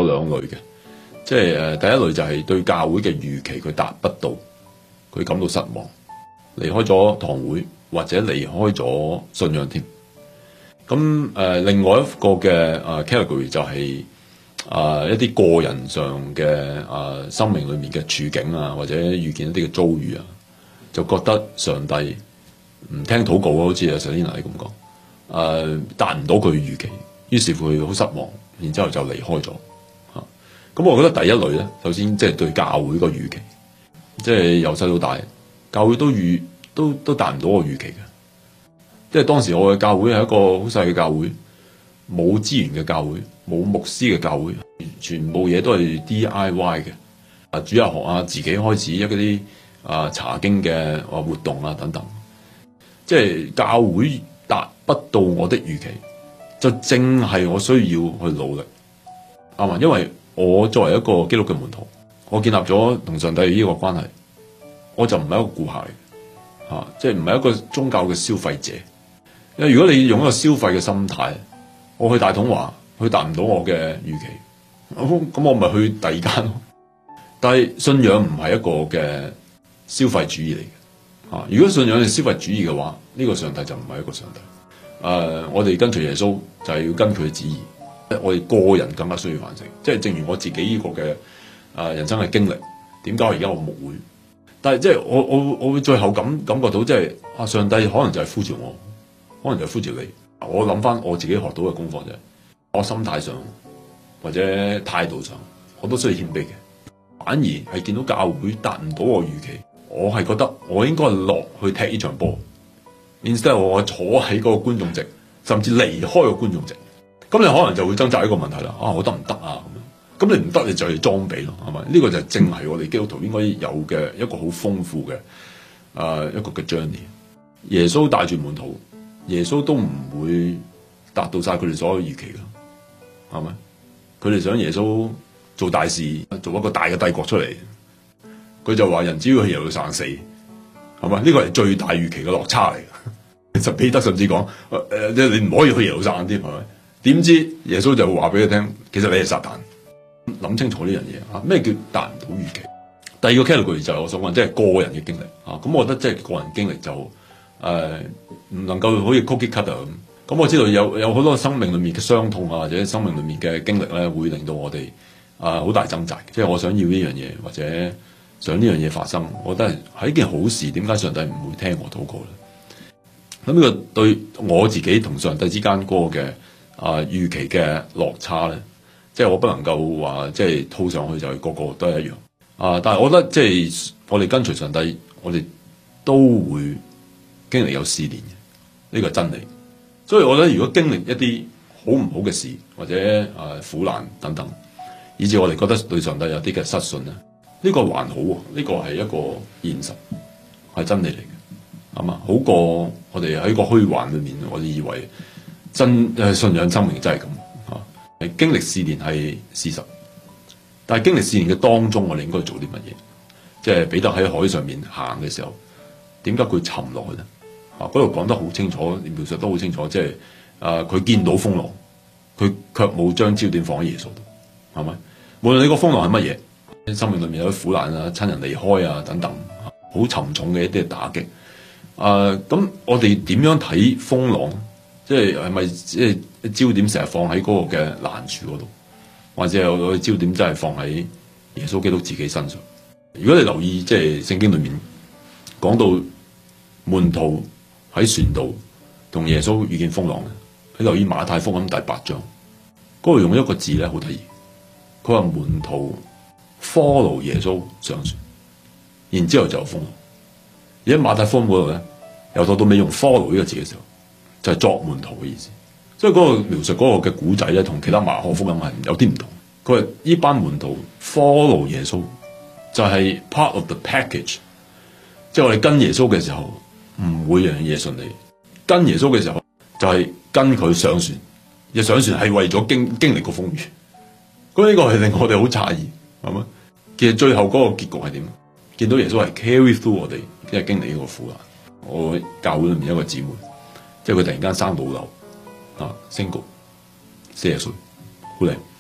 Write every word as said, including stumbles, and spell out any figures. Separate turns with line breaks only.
有兩類嘅，即係誒第一類就係對教會嘅預期佢達不到，佢感到失望，離開咗堂會或者離開咗信仰添。咁誒、呃、另外一個嘅誒、呃、category 就係、是、啊、呃、一啲個人上嘅啊、呃、生命裏面嘅處境啊，或者遇見一啲嘅遭遇啊，就覺得上帝唔聽禱告啊，好似阿 Selina 咁講，誒達唔到佢嘅預期，於是乎佢好失望，然之後就離開咗嚇。咁、啊、我覺得第一類咧，首先即係對教會個預期，即係由細到大，教會都預都都達唔到我預期嘅。即係當時我嘅教會係一個好細嘅教會，冇資源嘅教會，冇牧師嘅教會，全部嘢都係 D I Y 嘅。啊，主日學啊，自己開始一啲啊查經嘅啊活動啊等等。即係教會達不到我的預期，就正係我需要去努力，啱嘛？因為我作為一個基督嘅門徒，我建立咗同上帝呢個關係，我就唔係一個顧客嚟，嚇、啊，即係唔係一個宗教嘅消費者。因為如果你用一個消費嘅心態，我去大統華，佢達唔到我嘅預期，咁我咪去第二間咯。但係信仰唔係一個嘅消費主義嚟嘅。啊！如果信仰係消費主義嘅話，呢、這個上帝就唔係一個上帝。誒、呃，我哋跟隨耶穌就係要跟佢嘅旨意。我哋個人更加需要反省，即係正如我自己呢個嘅誒、呃、人生嘅經歷。點解而家我牧會？但係即係我我我會最後感感覺到，即係啊，上帝可能就係呼召我，可能就係呼召你。我諗翻我自己學到嘅功課啫，我心態上或者態度上，我都需要謙卑嘅。反而係見到教會達唔到我預期。我係覺得我應該落去踢呢場波 ，instead 我坐喺嗰個觀眾席，甚至離開個觀眾席。咁你可能就會掙扎一個問題啦。啊，我得唔得啊？咁樣，咁你唔得，你就係裝備咯，係咪？呢、這個就正係我哋基督徒應該有嘅一個好豐富嘅誒、呃、一個嘅 journey。耶穌帶住門徒，耶穌都唔會達到晒佢哋所有預期噶，係咪？佢哋想耶穌做大事，做一個大嘅帝國出嚟。佢就話人只要去耶路撒冷死，係嘛？呢個係最大預期嘅落差嚟嘅。其實彼得甚至講：誒、呃，你唔可以去耶路撒冷添，係咪？點知耶穌就話俾佢聽，其實你係撒旦。諗清楚呢樣嘢啊！咩叫達唔到預期？第二個 category 就係我所講，即係個人嘅經歷啊。咁我覺得即係個人經歷就誒唔、呃、能夠好似 cookie cutter 咁。咁我知道有有好多生命裏面嘅傷痛啊，或者生命裏面嘅經歷咧，會令到我哋啊好大掙扎。即係我想要呢樣嘢，或者想呢樣嘢發生，我覺得係係一件好事。點解上帝唔會聽我禱告咧？咁呢個對我自己同上帝之間嗰個嘅啊預期嘅落差咧，即係我不能夠話即係套上去就係個個都係一樣啊。但係我覺得即係我哋跟隨上帝，我哋都會經歷有試煉嘅，呢個係真理。所以我覺得如果經歷一啲好唔好嘅事，或者啊苦難等等，以至我哋覺得對上帝有啲嘅失信咧。呢個還好喎，呢個係一個現實，係真理嚟嘅，係嘛？好過我哋喺個虛幻裏面，我哋以為真誒信仰生命真係咁嚇。係經歷試煉係事實，但係經歷試煉嘅當中，我哋應該做啲乜嘢？即係彼得喺海上面行嘅時候，點解佢沉落去咧？啊，嗰度講得好清楚，描述得好清楚，即係啊，佢見到風浪，佢卻冇將焦點放喺耶穌度，係咪？無論你個風浪係乜嘢。生命裏面有啲苦難啊、親人離開啊等等，好沉重嘅一啲打擊。誒、呃，咁我哋點樣睇風浪？即係係咪即係焦點成日放喺嗰個嘅難處嗰度，或者有個焦點真係放喺耶穌基督自己身上？如果你留意即係聖經裏面講到門徒喺船度同耶穌遇見風浪，你留意馬太福音第八章嗰度用一個字咧，好得意。佢話門徒follow 耶穌上船，然之後就有風浪。而喺馬太福音嗰度咧，由頭到尾用 follow 呢個字嘅時候，就係、是、作門徒嘅意思。所以嗰個描述嗰個嘅古仔咧，同其他馬可福音係有啲唔同。佢話呢班門徒 follow 耶穌，就係 part of the package。即係我哋跟耶穌嘅時候，唔會樣樣嘢順利。跟耶穌嘅時候，就係、是、跟佢上船。而上船係為咗經經歷個風雨。咁呢個係令我哋好詫異。係嘛？其實最後嗰個結局係點？見到耶穌係 carry through 我哋，即係經歷呢個苦難。我教會裏面一個姊妹，即係佢突然間生老瘤啊，single，四十歲，好靚。